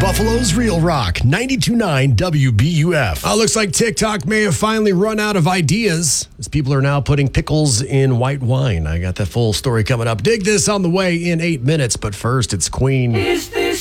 Buffalo's Real Rock, 92.9 WBUF. Looks like TikTok may have finally run out of ideas as people are now putting pickles in white wine. I got that full story coming up. Dig this on the way in 8 minutes, but first it's Queen. Is this